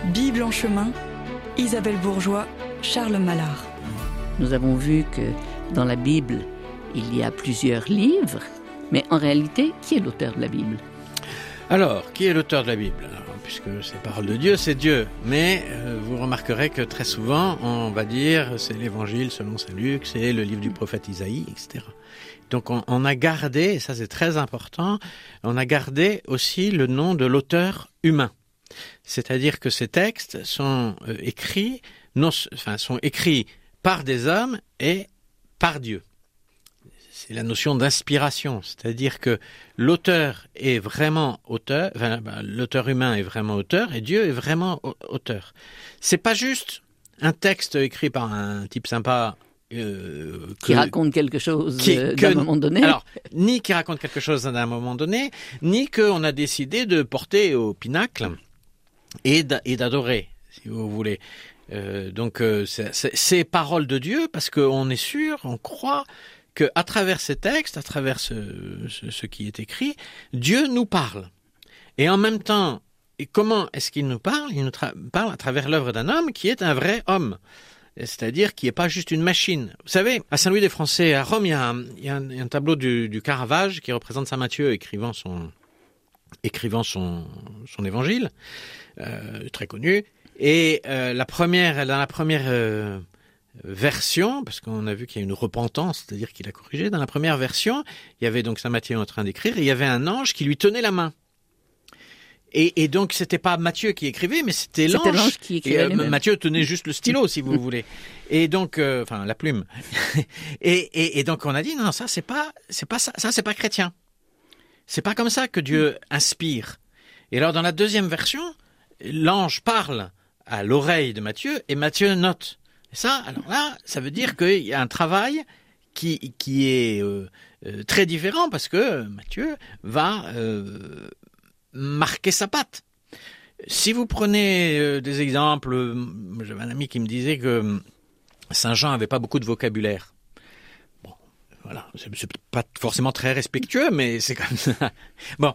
Bible en chemin, Isabelle Bourgeois, Charles Mallard. Nous avons vu que dans la Bible, il y a plusieurs livres, mais en réalité, qui est l'auteur de la Bible ? Alors, qui est l'auteur de la Bible ? Alors, puisque c'est parole de Dieu, c'est Dieu. Mais vous remarquerez que très souvent, on va dire, c'est l'Évangile selon saint Luc, c'est le livre du prophète Isaïe, etc. Donc on a gardé, et ça c'est très important, on a gardé aussi le nom de l'auteur humain. C'est-à-dire que ces textes sont écrits par des hommes et par Dieu. C'est la notion d'inspiration, c'est-à-dire que l'auteur est vraiment auteur, l'auteur humain est vraiment auteur et Dieu est vraiment auteur. C'est pas juste un texte écrit par un type sympa qui raconte quelque chose d'un moment donné. Alors, ni qui raconte quelque chose d'un moment donné, ni qu'on a décidé de porter au pinacle et d'adorer, si vous voulez. Donc, c'est parole de Dieu parce qu'on est sûr, on croit qu'à travers ces textes, à travers ce qui est écrit, Dieu nous parle. Et en même temps, et comment est-ce qu'il nous parle ? Il nous parle à travers l'œuvre d'un homme qui est un vrai homme. C'est-à-dire qui n'est pas juste une machine. Vous savez, à Saint-Louis-des-Français, à Rome, il y a un tableau du Caravage qui représente saint Matthieu écrivant son évangile, très connu. Et dans la première version, parce qu'on a vu qu'il y a une repentance, c'est-à-dire qu'il a corrigé, dans la première version, il y avait donc saint Matthieu en train d'écrire, et il y avait un ange qui lui tenait la main. Et donc, c'était pas Matthieu qui écrivait, mais c'était l'ange qui écrivait. Matthieu tenait juste le stylo, si vous voulez. Et donc, la plume. et donc, on a dit, non, ça, c'est pas chrétien. C'est pas comme ça que Dieu inspire. Et alors, dans la deuxième version, l'ange parle à l'oreille de Matthieu, et Matthieu note. Et ça, alors là, ça veut dire qu'il y a un travail qui est très différent, parce que Matthieu va marquer sa patte. Si vous prenez des exemples, j'avais un ami qui me disait que Saint Jean avait pas beaucoup de vocabulaire. Bon, voilà, c'est pas forcément très respectueux, mais c'est comme ça. Bon,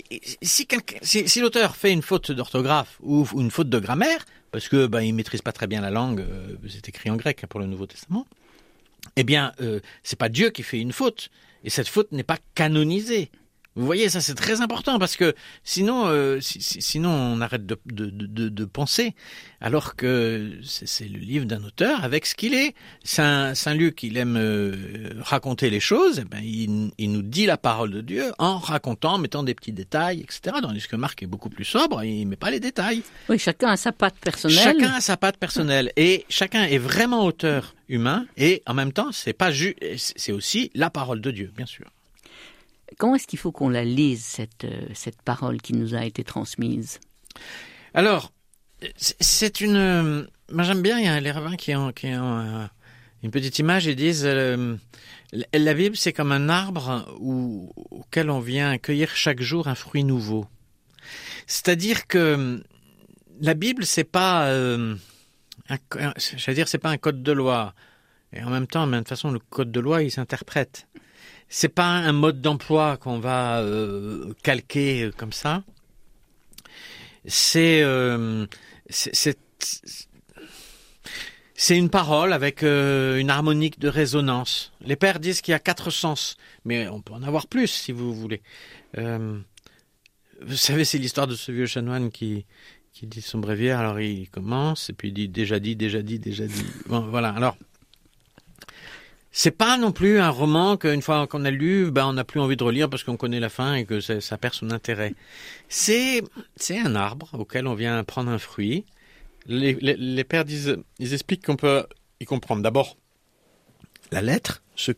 si l'auteur fait une faute d'orthographe ou une faute de grammaire, parce que il maîtrise pas très bien la langue, c'est écrit en grec pour le Nouveau Testament, eh bien, c'est pas Dieu qui fait une faute, et cette faute n'est pas canonisée. Vous voyez, ça c'est très important parce que sinon on arrête de penser. Alors que c'est le livre d'un auteur avec ce qu'il est. Saint Luc, il aime raconter les choses. Il nous dit la parole de Dieu en racontant, en mettant des petits détails, etc. Tandis que Marc est beaucoup plus sobre, il met pas les détails. Oui, chacun a sa patte personnelle. Chacun a sa patte personnelle et chacun est vraiment auteur humain et en même temps c'est c'est aussi la parole de Dieu, bien sûr. Comment est-ce qu'il faut qu'on la lise, cette parole qui nous a été transmise ? Alors, c'est une... Moi, j'aime bien, il y a les rabbins qui ont une petite image et disent la Bible, c'est comme un arbre auquel on vient cueillir chaque jour un fruit nouveau. C'est-à-dire que la Bible, c'est pas... c'est pas un code de loi. Et en même temps, de toute façon, le code de loi, il s'interprète. C'est pas un mode d'emploi qu'on va calquer comme ça. C'est une parole avec une harmonique de résonance. Les pères disent qu'il y a 4 sens, mais on peut en avoir plus si vous voulez. Vous savez, c'est l'histoire de ce vieux chanoine qui dit son bréviaire. Alors il commence et puis il dit déjà dit. Bon, voilà. Alors. C'est pas non plus un roman qu'une fois qu'on a lu, on n'a plus envie de relire parce qu'on connaît la fin et que ça perd son intérêt. C'est un arbre auquel on vient prendre un fruit. Les pères disent, ils expliquent qu'on peut y comprendre d'abord la lettre, ce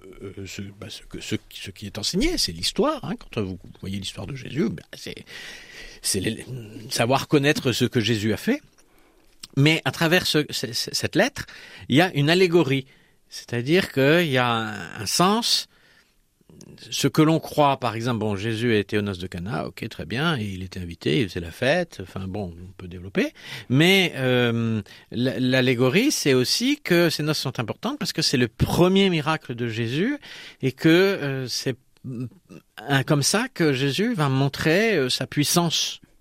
qui est enseigné, c'est l'histoire. Quand vous voyez l'histoire de Jésus, c'est savoir connaître ce que Jésus a fait. Mais à travers cette lettre, il y a une allégorie. C'est-à-dire qu'il y a un sens, ce que l'on croit, par exemple, Jésus a été aux noces de Cana, ok, très bien, et il était invité, il faisait la fête, on peut développer, mais l'allégorie, c'est aussi que ces noces sont importantes parce que c'est le premier miracle de Jésus et que c'est comme ça que Jésus va montrer sa puissance.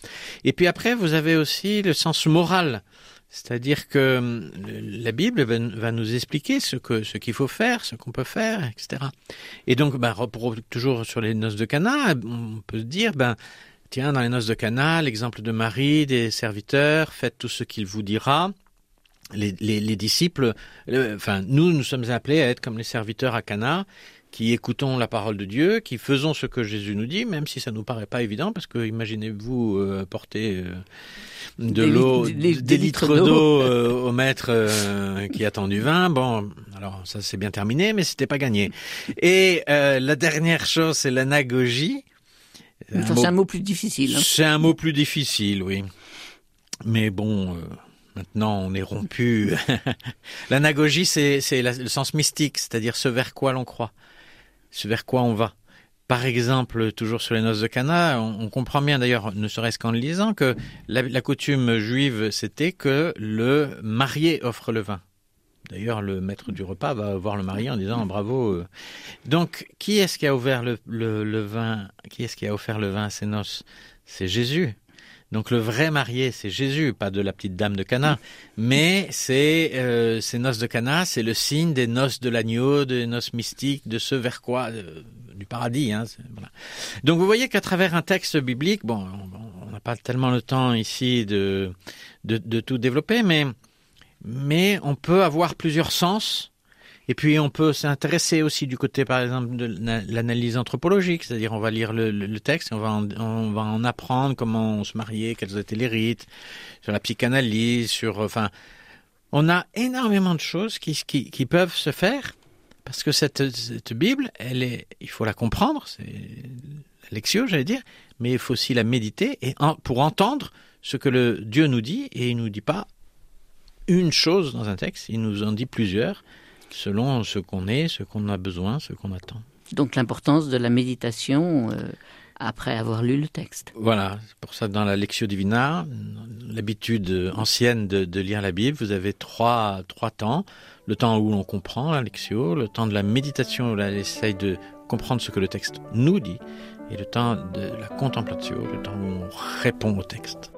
Et puis après, vous avez aussi le sens moral. C'est-à-dire que la Bible va nous expliquer ce qu'il faut faire, ce qu'on peut faire, etc. Et donc, toujours sur les noces de Cana, on peut se dire, tiens, dans les noces de Cana, l'exemple de Marie, des serviteurs, faites tout ce qu'il vous dira. Les disciples, nous sommes appelés à être comme les serviteurs à Cana, qui écoutons la parole de Dieu, qui faisons ce que Jésus nous dit, même si ça nous paraît pas évident, parce que imaginez-vous porter des litres d'eau au maître qui attend du vin. Bon, alors ça c'est bien terminé, mais c'était pas gagné. Et la dernière chose, c'est l'anagogie. C'est un mot plus difficile. Hein. C'est un mot plus difficile, oui. Mais bon. Maintenant, on est rompu. L'anagogie, c'est le sens mystique, c'est-à-dire ce vers quoi l'on croit, ce vers quoi on va. Par exemple, toujours sur les noces de Cana, on comprend bien d'ailleurs, ne serait-ce qu'en le lisant, que la coutume juive, c'était que le marié offre le vin. D'ailleurs, le maître du repas va voir le marié en disant « bravo ». Donc, qui est-ce qui a ouvert le vin? Qui est-ce qui a offert le vin à ses noces? C'est Jésus. Donc le vrai marié, c'est Jésus, pas de la petite dame de Cana, mais c'est ces noces de Cana, c'est le signe des noces de l'agneau, des noces mystiques, de ce vers quoi, du paradis. Voilà. Donc vous voyez qu'à travers un texte biblique, on n'a pas tellement le temps ici de tout développer, mais on peut avoir plusieurs sens. Et puis on peut s'intéresser aussi du côté, par exemple, de l'analyse anthropologique, c'est-à-dire on va lire le texte, on va en apprendre comment on se mariait, quels étaient les rites, sur la psychanalyse, on a énormément de choses qui peuvent se faire, parce que cette Bible, il faut la comprendre, c'est la lectio, j'allais dire, mais il faut aussi la méditer pour entendre ce que le Dieu nous dit, et il nous dit pas une chose dans un texte, il nous en dit plusieurs, selon ce qu'on est, ce qu'on a besoin, ce qu'on attend. Donc l'importance de la méditation après avoir lu le texte. Voilà, c'est pour ça dans la Lectio Divina, l'habitude ancienne de lire la Bible, vous avez trois temps. Le temps où l'on comprend la Lectio, le temps de la méditation où on essaye de comprendre ce que le texte nous dit, et le temps de la contemplatio, le temps où on répond au texte.